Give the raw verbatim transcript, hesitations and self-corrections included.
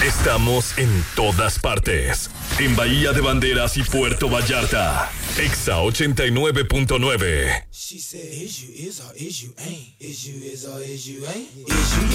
Estamos en todas partes. En Bahía de Banderas y Puerto Vallarta. Exa ochenta y nueve punto nueve. She said, is you is or is you ain't? Is you is or is you ain't? Is you